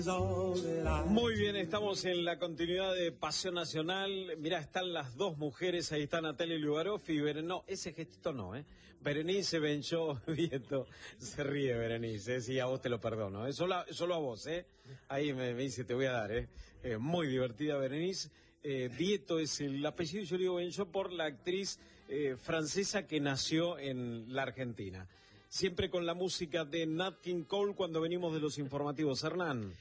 Muy bien, estamos en la continuidad de Pasión Nacional. Mirá, están las dos mujeres, ahí está Natalia Lugaroff y no, ese gestito no, Berenice Benchó Vieto, se ríe Berenice, sí, a vos te lo perdono, solo a vos, ahí me dice, te voy a dar, muy divertida Berenice. Vieto es el apellido, yo le digo Benchó por la actriz francesa que nació en la Argentina. Siempre con la música de Nat King Cole cuando venimos de los informativos. Hernán.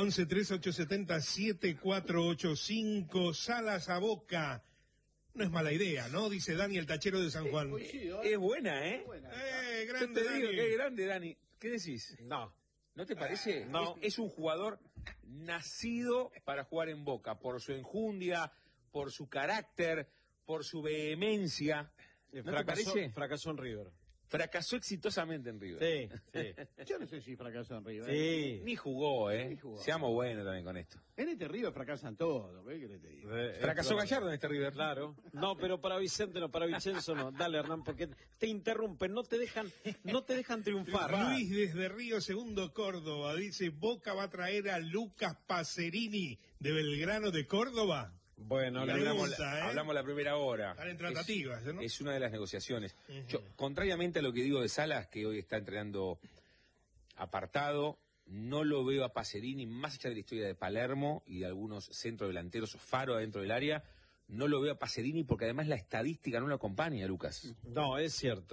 11-3870-7485, Salas a Boca. No es mala idea, ¿no? Dice Dani, el tachero de San Juan. Es buena, ¿eh? Grande, Yo te digo Dani. que es grande, Dani. ¿Qué decís? No. ¿No te parece? No. Es un jugador nacido para jugar en Boca, por su enjundia, por su carácter, por su vehemencia. ¿No te parece? Fracasó en River. Fracasó exitosamente en River. Sí. Yo no sé si fracasó en River. Sí. Ni jugó, Ni jugó. Seamos buenos también con esto. En este River fracasan todos, ¿qué querés te digo? Fracasó Gallardo en este River. Claro. No, pero para Vicente no, para Vicenzo no. Dale, Hernán, porque te interrumpen, no te dejan triunfar. Luis desde Río Segundo, Córdoba, dice, Boca va a traer a Lucas Pacerini de Belgrano de Córdoba. Bueno, Le Hablamos gusta, hablamos la primera hora. Están en tratativas, ¿no? Es una de las negociaciones. Yo, contrariamente a lo que digo de Salas, que hoy está entrenando apartado, no lo veo a Pacerini, más allá de la historia de Palermo y de algunos centrodelanteros Faro adentro del área, no lo veo a Pacerini porque además la estadística no lo acompaña, Lucas. No, es cierto.